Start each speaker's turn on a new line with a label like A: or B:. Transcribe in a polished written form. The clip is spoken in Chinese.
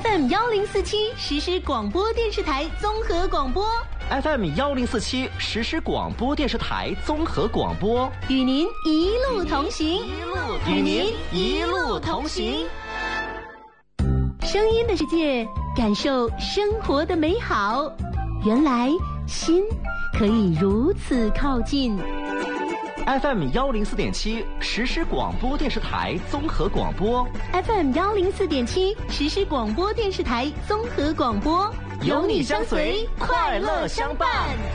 A: FM 1047实时广播电视台综合广播
B: FM 1047实时广播电视台综合广播，
A: 与您一路同行，
B: 与您一路同行。
A: 声音的世界，感受生活的美好。原来心可以如此靠近。
B: FM 104.7实时广播电视台综合广播
A: FM 104.7实时广播电视台综合广播，
B: 有你相随，快乐相伴。